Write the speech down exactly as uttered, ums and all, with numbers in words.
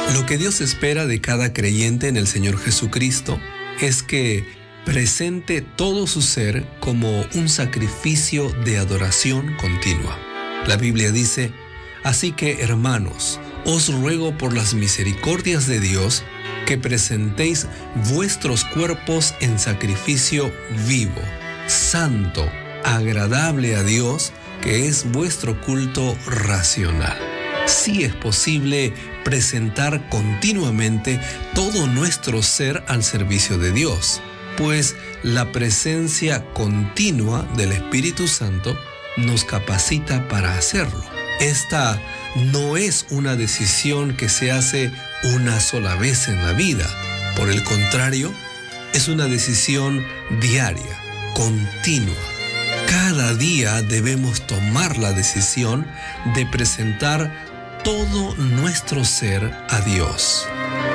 Lo que Dios espera de cada creyente en el Señor Jesucristo es que presente todo su ser como un sacrificio de adoración continua. La Biblia dice: así que, hermanos, os ruego por las misericordias de Dios que presentéis vuestros cuerpos en sacrificio vivo, santo, agradable a Dios, que es vuestro culto racional. Sí es posible presentar continuamente todo nuestro ser al servicio de Dios, pues la presencia continua del Espíritu Santo nos capacita para hacerlo. Esta no es una decisión que se hace una sola vez en la vida. Por el contrario, es una decisión diaria, continua. Cada día debemos tomar la decisión de presentar todo nuestro ser a Dios.